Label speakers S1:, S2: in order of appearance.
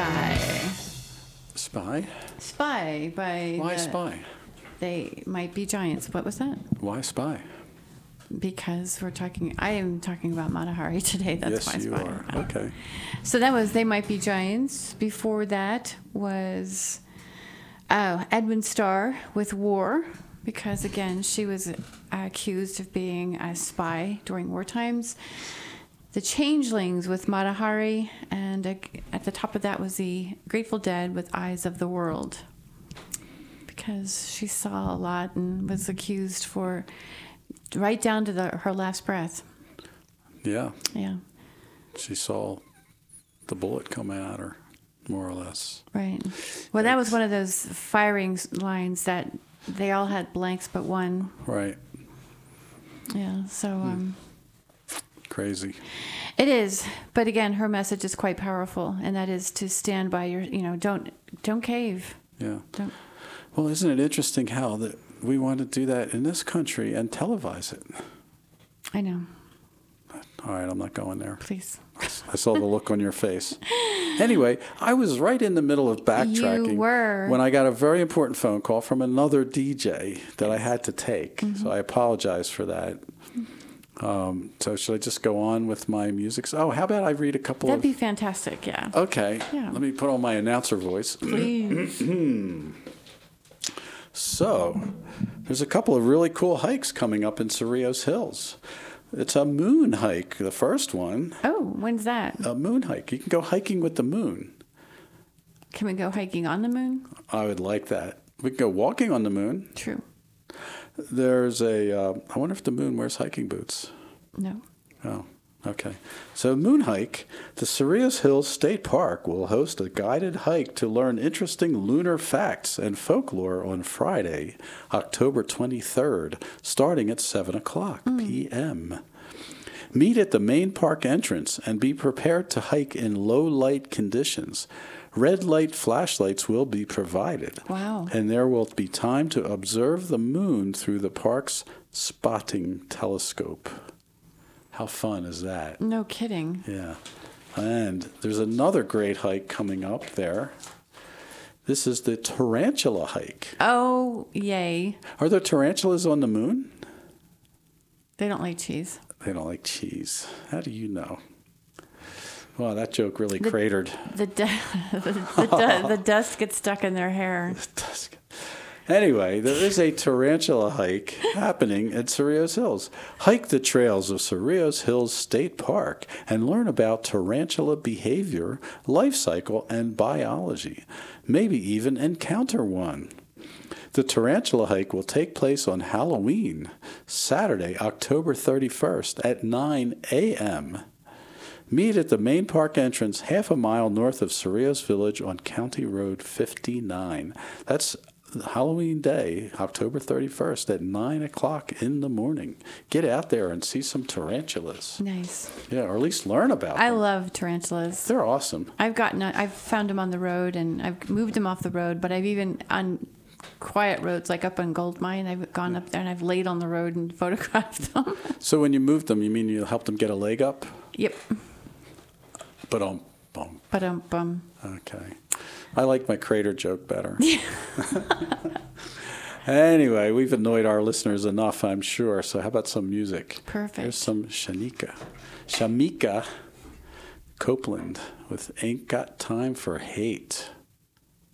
S1: Spy.
S2: Spy?
S1: Spy by...
S2: Why Spy?
S1: They might be giants. What was that?
S2: Why Spy?
S1: Because I am talking about Mata Hari today. That's why
S2: Yes, you
S1: Spy.
S2: are. Okay.
S1: So that was They Might Be Giants. Before that was Edwin Starr with War, because, again, she was accused of being a spy during war times. The Changelings with Mata Hari, and at the top of that was the Grateful Dead with Eyes of the World, because she saw a lot and was accused for right down to her last breath.
S2: Yeah.
S1: Yeah.
S2: She saw the bullet come at her, more or less.
S1: Right. Well, that was one of those firing lines that they all had blanks but one.
S2: Right.
S1: Yeah. So.
S2: Crazy.
S1: It is, but again, her message is quite powerful, and that is to stand by your. Don't cave.
S2: Yeah.
S1: Don't.
S2: Well, isn't it interesting how that we want to do that in this country and televise it?
S1: I know.
S2: All right, I'm not going there.
S1: Please.
S2: I saw the look on your face. Anyway, I was right in the middle of backtracking.
S1: You were.
S2: When I got a very important phone call from another DJ that I had to take. Mm-hmm. So I apologize for that. So should I just go on with my music? Oh, how about I read a couple
S1: That'd be fantastic, yeah.
S2: Okay.
S1: Yeah.
S2: Let me put on my announcer voice.
S1: Please.
S2: So, there's a couple of really cool hikes coming up in Cerrillos Hills. It's a moon hike, the first one.
S1: Oh, when's that?
S2: A moon hike. You can go hiking with the moon.
S1: Can we go hiking on the moon?
S2: I would like that. We can go walking on the moon.
S1: True.
S2: There's I wonder if the moon wears hiking boots.
S1: No.
S2: Oh, okay. So moon hike, the Cerrillos Hills State Park will host a guided hike to learn interesting lunar facts and folklore on Friday, October 23rd, starting at 7 o'clock p.m. Meet at the main park entrance and be prepared to hike in low light conditions. Red light flashlights will be provided.
S1: Wow.
S2: And there will be time to observe the moon through the park's spotting telescope. How fun is that?
S1: No kidding.
S2: Yeah. And there's another great hike coming up there. This is the tarantula hike.
S1: Oh, yay.
S2: Are there tarantulas on the moon?
S1: They don't like cheese.
S2: They don't like cheese. How do you know? Wow, that joke really cratered.
S1: The dust gets stuck in their hair.
S2: Anyway, there is a tarantula hike happening at Cerrillos Hills. Hike the trails of Cerrillos Hills State Park and learn about tarantula behavior, life cycle, and biology. Maybe even encounter one. The tarantula hike will take place on Halloween, Saturday, October 31st at 9 a.m. Meet at the main park entrance half a mile north of Cerrillos Village on County Road 59. That's Halloween Day, October 31st at 9 o'clock in the morning. Get out there and see some tarantulas.
S1: Nice.
S2: Yeah, or at least learn about them.
S1: I love tarantulas.
S2: They're awesome.
S1: I've found them on the road, and I've moved them off the road, but I've even on quiet roads, like up on Gold Mine, I've gone up there and I've laid on the road and photographed them.
S2: So when you moved them, you mean you helped them get a leg up?
S1: Yep.
S2: Ba-dum-bum. Okay. I like my crater joke better. Anyway, we've annoyed our listeners enough, I'm sure. So how about some music?
S1: Perfect.
S2: Here's some Shamika Copeland with Ain't Got Time for Hate.